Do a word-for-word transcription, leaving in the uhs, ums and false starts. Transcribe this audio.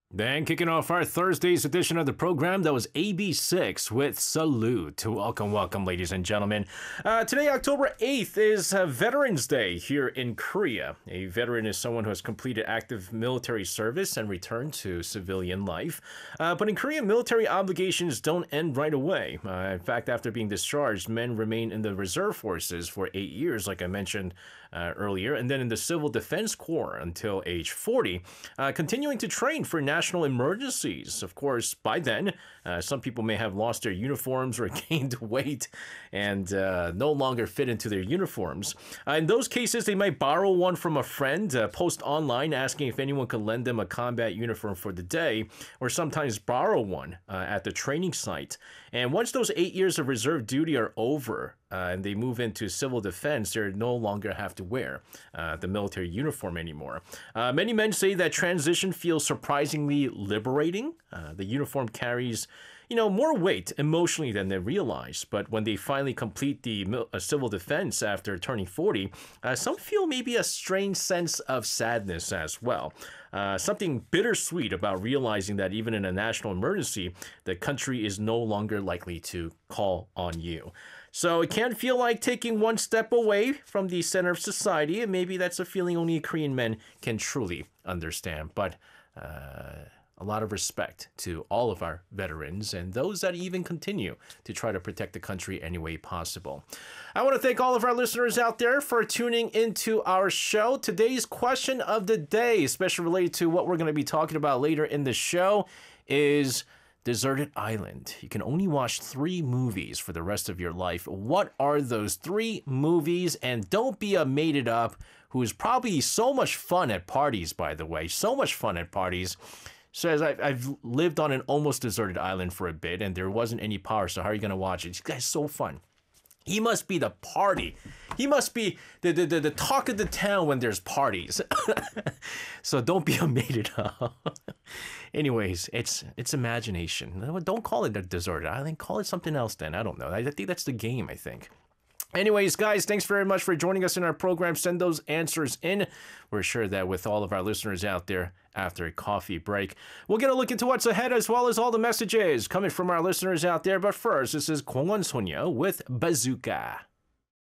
Then kicking off our Thursday's edition of the program, that was A B six with Salute. Welcome, welcome, ladies and gentlemen. Uh, today, October eighth, is uh, Veterans Day here in Korea. A veteran is someone who has completed active military service and returned to civilian life. Uh, but in Korea, military obligations don't end right away. Uh, in fact, after being discharged, men remain in the reserve forces for eight years, like I mentioned uh, earlier, and then in the Civil Defense Corps until age forty, uh, continuing to train for national emergencies. Of course, by then, uh, some people may have lost their uniforms or gained weight and uh, no longer fit into their uniforms. Uh, in those cases, they might borrow one from a friend, uh, post online asking if anyone could lend them a combat uniform for the day, or sometimes borrow one uh, at the training site. And once those eight years of reserve duty are over, Uh, and they move into civil defense, they no longer have to wear uh, the military uniform anymore. Uh, many men say that transition feels surprisingly liberating. Uh, the uniform carries, you know, more weight emotionally than they realize. But when they finally complete the uh, civil defense after turning forty, uh, some feel maybe a strange sense of sadness as well. Uh, something bittersweet about realizing that even in a national emergency, the country is no longer likely to call on you. So it can feel like taking one step away from the center of society, and maybe that's a feeling only Korean men can truly understand. But uh, a lot of respect to all of our veterans and those that even continue to try to protect the country any way possible. I want to thank all of our listeners out there for tuning into our show. Today's question of the day, especially related to what we're going to be talking about later in the show, is Deserted Island. You can only watch three movies for the rest of your life. What are those three movies? And don't be a made it up who is probably so much fun at parties, by the way. So much fun at parties. Says, I've lived on an almost deserted island for a bit and there wasn't any power, so how are you going to watch it? This guy's so fun. He must be the party. He must be the, the, the, the talk of the town when there's parties. So don't be a made it up. Anyways, it's it's imagination. Don't call it a deserted island. Call it something else then. I don't know. I think that's the game, I think. Anyways, guys, thanks very much for joining us in our program. Send those answers in. We're sure that with all of our listeners out there after a coffee break, we'll get a look into what's ahead as well as all the messages coming from our listeners out there. But first, this is 공원소녀 with Bazooka.